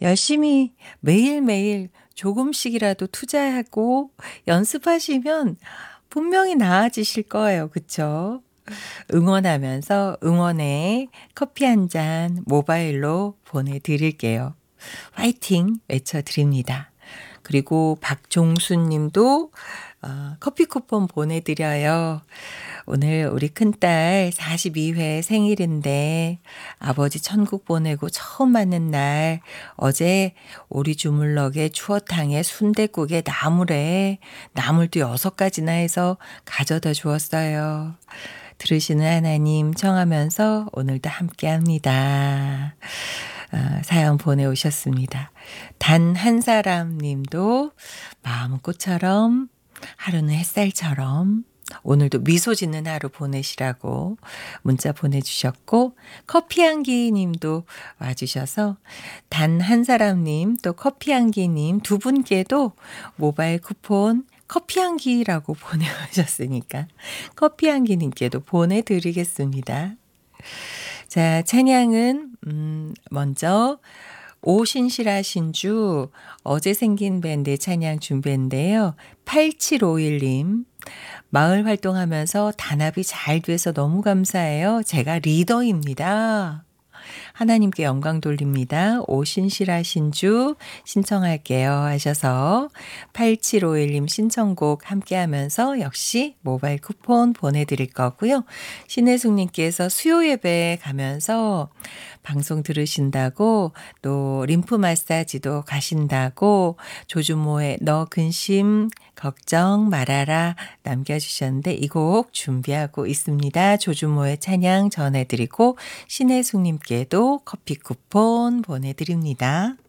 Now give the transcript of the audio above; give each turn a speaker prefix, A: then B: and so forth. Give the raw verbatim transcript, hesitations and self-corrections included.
A: 열심히 매일매일 조금씩이라도 투자하고 연습하시면 분명히 나아지실 거예요. 그쵸? 응원하면서 응원의 커피 한 잔 모바일로 보내드릴게요. 화이팅 외쳐드립니다. 그리고 박종수 님도 어, 커피 쿠폰 보내드려요. 오늘 우리 큰딸 사십이 회 생일인데 아버지 천국 보내고 처음 맞는 날 어제 오리 주물럭에 추어탕에 순댓국에 나물에 나물도 여섯 가지나 해서 가져다 주었어요. 들으시는 하나님 청하면서 오늘도 함께합니다. 어, 사연 보내오셨습니다. 단 한 사람 님도 마음은 꽃처럼 하루는 햇살처럼 오늘도 미소 짓는 하루 보내시라고 문자 보내주셨고 커피향기 님도 와주셔서 단 한 사람 님 또 커피향기 님 두 분께도 모바일 쿠폰 커피향기라고 보내주셨으니까 커피향기 님께도 보내드리겠습니다. 자, 찬양은 음, 먼저 오신실하신 주 어제 생긴 밴드 찬양 준비인데요. 팔칠오일 님 마을 활동하면서 단합이 잘 돼서 너무 감사해요. 제가 리더입니다. 하나님께 영광 돌립니다. 오신실하신 주 신청할게요 하셔서 팔칠오일 님 신청곡 함께하면서 역시 모바일 쿠폰 보내드릴 거고요. 신혜숙 님께서 수요 예배 가면서 방송 들으신다고 또 림프 마사지도 가신다고 조주모의 너 근심 걱정 말아라 남겨주셨는데 이 곡 준비하고 있습니다. 조주모의 찬양 전해드리고 신혜숙 님께도 커피 쿠폰 보내드립니다.